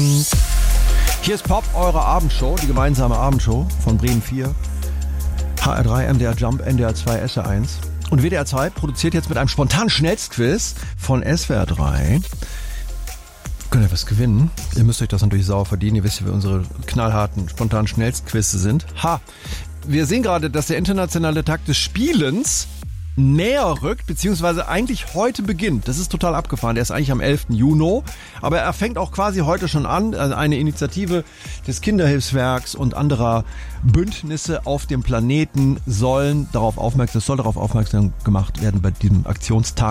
Hier ist Pop, eure Abendshow, die gemeinsame Abendshow von Bremen 4, HR3, MDR Jump, NDR 2, SR 1. Und WDR 2 produziert jetzt mit einem spontanen Schnellstquiz von SWR 3. Könnt ihr was gewinnen? Ihr müsst euch das natürlich sauer verdienen. Ihr wisst ja, wie unsere knallharten, spontanen Schnellstquizze sind. Wir sehen gerade, dass der internationale Tag des Spielens näher rückt, beziehungsweise eigentlich heute beginnt. Das ist total abgefahren. Der ist eigentlich am 11. Juni, aber er fängt auch quasi heute schon an. Also eine Initiative des Kinderhilfswerks und anderer Bündnisse auf dem Planeten soll darauf aufmerksam gemacht werden bei diesem Aktionstag.